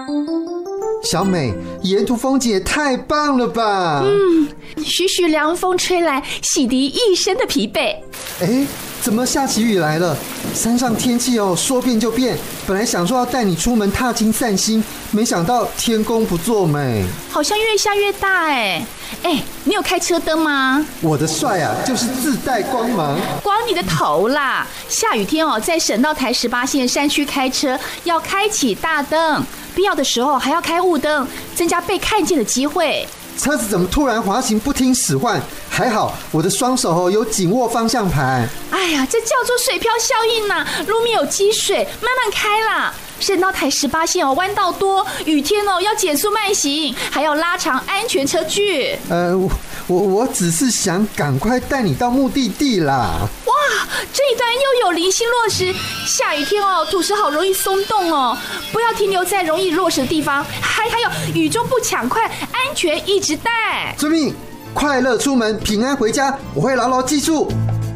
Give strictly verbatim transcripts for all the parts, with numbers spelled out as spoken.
小美，沿途风景也太棒了吧！ 嗯，徐徐凉风吹来，洗涤一身的疲惫。 哎，怎么下起雨来了？山上天气哦，说变就变。本来想说要带你出门踏青散心，没想到天公不作美， 好像越下越大哎。哎，你有开车灯吗？ 我的帅啊，就是自带光芒。 光你的头啦！下雨天哦，在省道台十八线山区开车要开启大灯，必要的时候还要开雾灯，增加被看见的机会。 车子怎么突然滑行不听使唤？还好我的双手哦有紧握方向盘。 哎呀，这叫做水漂效应呐、啊！路面有积水，慢慢开啦。省道台十八线哦，弯道多，雨天哦要减速慢行，还要拉长安全车距。 呃，我我我只是想赶快带你到目的地啦。 哇，这一段又有零星落石，下雨天哦，土石好容易松动哦，不要停留在容易落石的地方。还还有雨中不抢快，安全一直带。 遵命，快乐出门，平安回家，我会牢牢记住。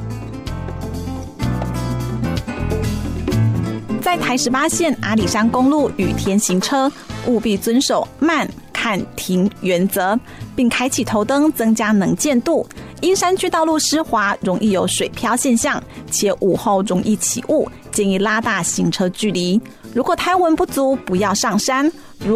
在台十八线阿里山公路雨天行车，务必遵守慢、看、停原则，并开启头灯，增加能见度。因山区道路湿滑，容易有水漂现象，且午后容易起雾，建议拉大行车距离。如果胎温不足，不要上山。